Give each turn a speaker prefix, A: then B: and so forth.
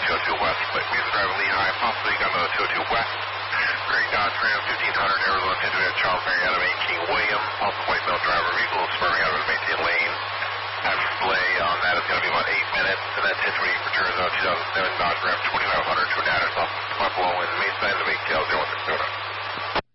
A: 202 West, but music driver Lehigh, possibly got another 202 West. Great Dodge Ram 1500, Arizona 10 to Charles Mary Adam 18 William, also white male driver vehicle, spurring out of the maintain lane. Average delay on that is going to be about 8 minutes, and that 1020 returns on 2007 Dodge Ram 2500 to Natters off Buffalo in Mesa and the Main Tail 0160.